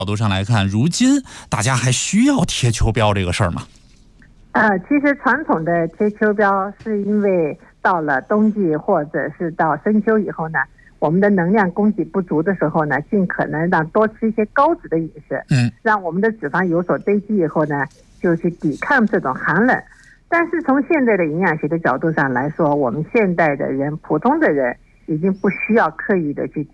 角度上来看，如今大家还需要贴秋膘这个事儿吗？ 其实传统的贴秋膘是因为到了冬季或者是到深秋以后呢，我们的能量供给不足的时候呢，尽可能让多吃一些高脂的饮食，让我们的脂肪有所堆积以后呢，就去抵抗这种寒冷。但是从现在的营养学的角度上来说，我们现代的人，普通的人已经不需要刻意的去